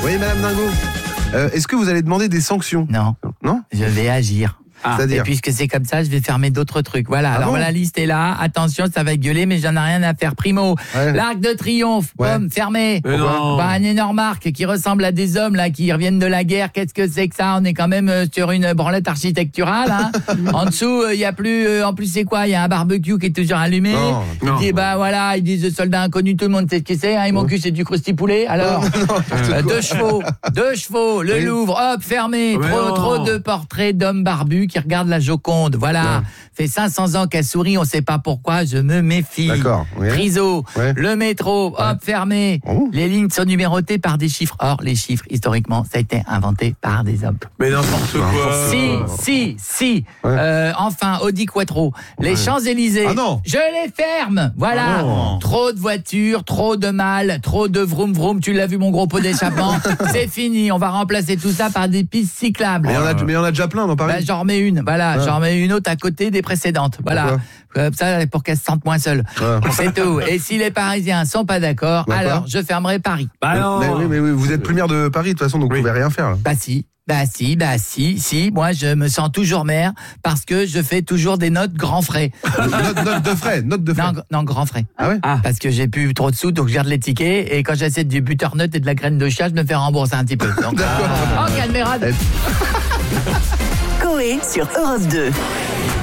Oui, Madame Dingo. Est-ce que vous allez demander des sanctions? Non. Non? Je vais agir. C'est-à-dire? Et puisque c'est comme ça, je vais fermer d'autres trucs. Voilà, alors bon la liste est là. Attention, ça va gueuler, mais j'en ai rien à faire. Primo, l'Arc de Triomphe, pomme, fermé. Un énorme arc qui ressemble à des hommes là qui reviennent de la guerre. Qu'est-ce que c'est que ça? On est quand même sur une branlette architecturale. Hein. En dessous, il y a plus. En plus, c'est quoi? Il y a un barbecue qui est toujours allumé. Il dit voilà, ils disent soldat inconnu, tout le monde sait ce que c'est. Hein. Et mon cul, c'est du crousti poulet. Alors, 2 chevaux, le Louvre, hop, fermé. Trop de portraits d'hommes barbus qui regarde la Joconde, voilà. Fait 500 ans qu'elle sourit, on sait pas pourquoi, je me méfie. D'accord. Triso, le métro, hop, fermé. Les lignes sont numérotées par des chiffres. Or, les chiffres, historiquement, ça a été inventé par des hommes. Mais n'importe quoi. Si. Enfin, Audi Quattro. Les Champs-Élysées, je les ferme. Voilà. Trop de voitures, trop de mal, trop de vroom vroom. Tu l'as vu, mon gros pot d'échappement. C'est fini. On va remplacer tout ça par des pistes cyclables. Mais il y en a déjà plein dans Paris. J'en remets une, voilà. J'en remets une autre à côté des précédentes. Voilà. Comme ça, pour qu'elle se sente moins seule. C'est tout. Et si les Parisiens sont pas d'accord, alors je fermerai Paris. Mais vous êtes plus maire de Paris de toute façon, donc vous pouvez rien faire. Là. Si. Moi, je me sens toujours maire parce que je fais toujours des notes grands frais. Notes de frais. Non, grands frais. Ah ouais? Parce que j'ai plus trop de sous, donc je garde les tickets. Et quand j'achète du butternut et de la graine de chia, je me fais rembourser un petit peu. Donc, calmez-vous. Coé sur Europe 2.